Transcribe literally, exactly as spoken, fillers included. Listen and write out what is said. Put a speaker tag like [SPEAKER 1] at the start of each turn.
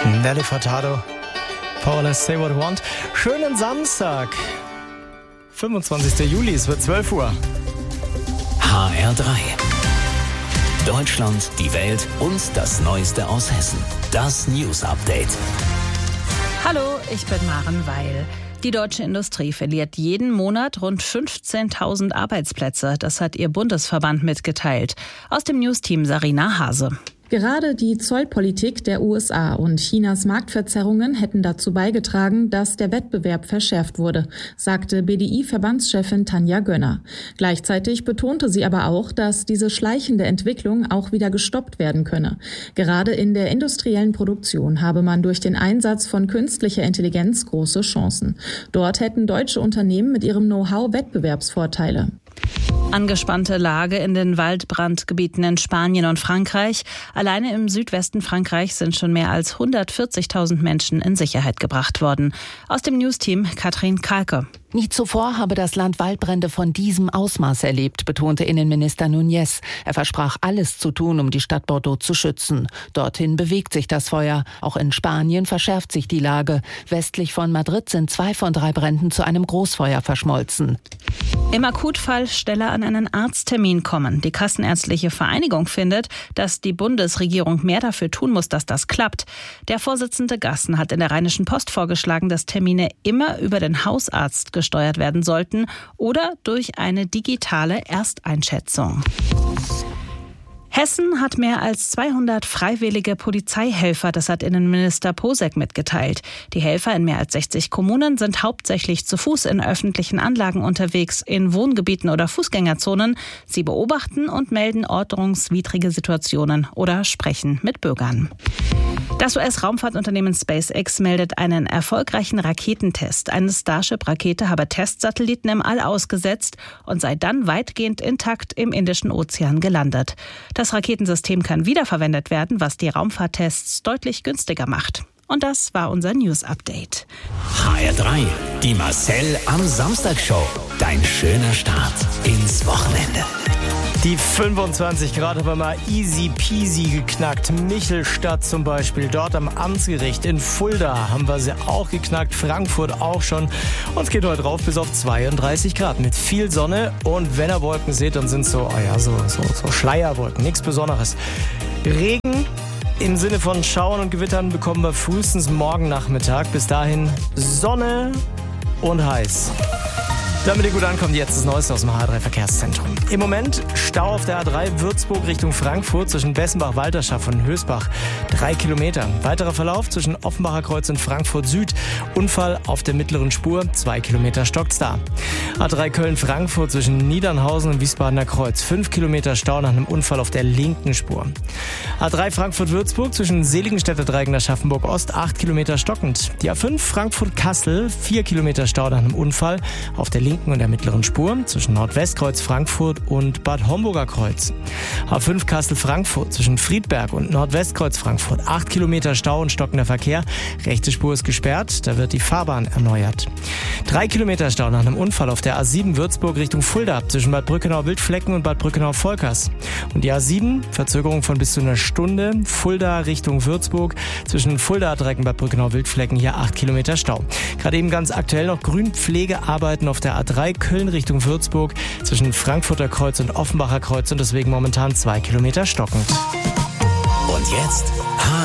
[SPEAKER 1] Nelly Furtado, Powerless, Say What You Want. Schönen Samstag, fünfundzwanzigster Juli, es wird zwölf Uhr.
[SPEAKER 2] H R drei. Deutschland, die Welt und das Neueste aus Hessen. Das News Update.
[SPEAKER 3] Hallo, ich bin Maren Weil. Die deutsche Industrie verliert jeden Monat rund fünfzehntausend Arbeitsplätze. Das hat ihr Bundesverband mitgeteilt. Aus dem Newsteam Sarina Hase.
[SPEAKER 4] Gerade die Zollpolitik der U S A und Chinas Marktverzerrungen hätten dazu beigetragen, dass der Wettbewerb verschärft wurde, sagte B D I-Verbandschefin Tanja Gönner. Gleichzeitig betonte sie aber auch, dass diese schleichende Entwicklung auch wieder gestoppt werden könne. Gerade in der industriellen Produktion habe man durch den Einsatz von künstlicher Intelligenz große Chancen. Dort hätten deutsche Unternehmen mit ihrem Know-how Wettbewerbsvorteile.
[SPEAKER 3] Angespannte Lage in den Waldbrandgebieten in Spanien und Frankreich. Alleine im Südwesten Frankreichs sind schon mehr als hundertvierzigtausend Menschen in Sicherheit gebracht worden. Aus dem Newsteam Katrin Kalke.
[SPEAKER 5] Nie zuvor habe das Land Waldbrände von diesem Ausmaß erlebt, betonte Innenminister Núñez. Er versprach, alles zu tun, um die Stadt Bordeaux zu schützen. Dorthin bewegt sich das Feuer. Auch in Spanien verschärft sich die Lage. Westlich von Madrid sind zwei von drei Bränden zu einem Großfeuer verschmolzen.
[SPEAKER 3] Im Akutfall schneller an einen Arzttermin kommen. Die Kassenärztliche Vereinigung findet, dass die Bundesregierung mehr dafür tun muss, dass das klappt. Der Vorsitzende Gassen hat in der Rheinischen Post vorgeschlagen, dass Termine immer über den Hausarzt gesteuert werden sollten oder durch eine digitale Ersteinschätzung. Hessen hat mehr als zweihundert freiwillige Polizeihelfer, das hat Innenminister Posek mitgeteilt. Die Helfer in mehr als sechzig Kommunen sind hauptsächlich zu Fuß in öffentlichen Anlagen unterwegs, in Wohngebieten oder Fußgängerzonen. Sie beobachten und melden ordnungswidrige Situationen oder sprechen mit Bürgern. Das U S-Raumfahrtunternehmen SpaceX meldet einen erfolgreichen Raketentest. Eine Starship-Rakete habe Testsatelliten im All ausgesetzt und sei dann weitgehend intakt im Indischen Ozean gelandet. Das Raketensystem kann wiederverwendet werden, was die Raumfahrttests deutlich günstiger macht. Und das war unser News-Update.
[SPEAKER 2] H R drei, die Marcel am Samstag-Show. Dein schöner Start ins Wochenende.
[SPEAKER 1] Die fünfundzwanzig Grad haben wir mal easy peasy geknackt. Michelstadt zum Beispiel, dort am Amtsgericht in Fulda haben wir sie auch geknackt. Frankfurt auch schon. Und es geht heute rauf bis auf zweiunddreißig Grad mit viel Sonne. Und wenn ihr Wolken seht, dann sind so, oh ja, so, so, so Schleierwolken, nichts Besonderes. Regen im Sinne von Schauern und Gewittern bekommen wir frühestens morgen Nachmittag. Bis dahin Sonne und heiß. Damit ihr gut ankommt, jetzt das Neueste aus dem H R drei Verkehrszentrum. Im Moment Stau auf der A drei Würzburg Richtung Frankfurt zwischen Bessenbach-Walterschaft und Hösbach. Drei Kilometer. Weiterer Verlauf zwischen Offenbacher Kreuz und Frankfurt Süd. Unfall auf der mittleren Spur. Zwei Kilometer stockt's da. A drei Köln-Frankfurt zwischen Niedernhausen und Wiesbadener Kreuz. Fünf Kilometer Stau nach einem Unfall auf der linken Spur. A drei Frankfurt-Würzburg zwischen Seligenstädter Dreieck nach Aschaffenburg Ost. Acht Kilometer stockend. Die A fünf Frankfurt-Kassel. Vier Kilometer Stau nach einem Unfall auf der linken und der mittleren Spur zwischen Nordwestkreuz Frankfurt und Bad Homburger Kreuz. A fünf Kassel-Frankfurt zwischen Friedberg und Nordwestkreuz Frankfurt. Acht Kilometer Stau und stockender Verkehr. Rechte Spur ist gesperrt, da wird die Fahrbahn erneuert. Drei Kilometer Stau nach einem Unfall auf der A sieben Würzburg Richtung Fulda zwischen Bad Brückenau-Wildflecken und Bad Brückenau-Volkers. Und die A sieben, Verzögerung von bis zu einer Stunde, Fulda Richtung Würzburg zwischen Fulda-Dreieck und Bad Brückenau-Wildflecken, hier acht Kilometer Stau. Gerade eben ganz aktuell noch Grünpflegearbeiten auf der A drei Köln Richtung Würzburg zwischen Frankfurter Kreuz und Offenbacher Kreuz und deswegen momentan zwei Kilometer stockend.
[SPEAKER 2] Und jetzt H